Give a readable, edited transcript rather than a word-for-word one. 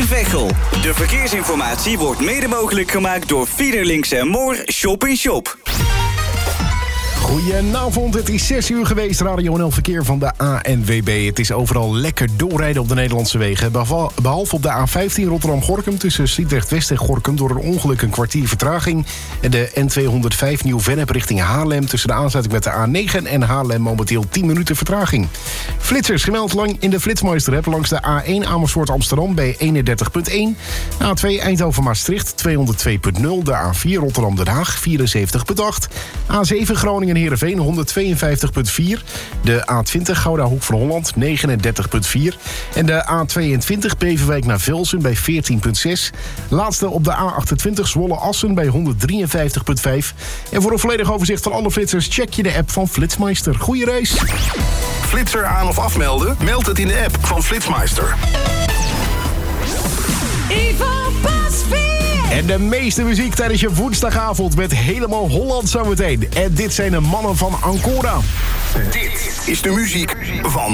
Veghel. De verkeersinformatie wordt mede mogelijk gemaakt door Fiederlinks en Moor Shop in Shop. Goedenavond, het is 6 uur geweest. Radio NL Verkeer van de ANWB. Het is overal lekker doorrijden op de Nederlandse wegen. Behalve op de A15 Rotterdam-Gorinchem tussen Sliedrecht-West en Gorinchem door een ongeluk een kwartier vertraging. En de N205 Nieuw-Vennep richting Haarlem tussen de aansluiting met de A9 en Haarlem momenteel 10 minuten vertraging. Flitsers gemeld lang in de Flitsmeister-app langs de A1 Amersfoort-Amsterdam bij 31.1. A2 Eindhoven-Maastricht 202.0. De A4 Rotterdam-Den Haag 74.8. A7 Groningen-Heerenveen 152.4. De A20 Gouda Hoek van Holland 39.4. En de A22 Beverwijk naar Velsen bij 14.6. Laatste op de A28 Zwolle-Assen bij 153.5. En voor een volledig overzicht van alle flitsers check je de app van Flitsmeister. Goeie reis! Flitser aan of afmelden? Meld het in de app van Flitsmeister. Ivo Pasveer! En de meeste muziek tijdens je woensdagavond met helemaal Holland zometeen. En dit zijn de mannen van Ancora. Dit is de muziek van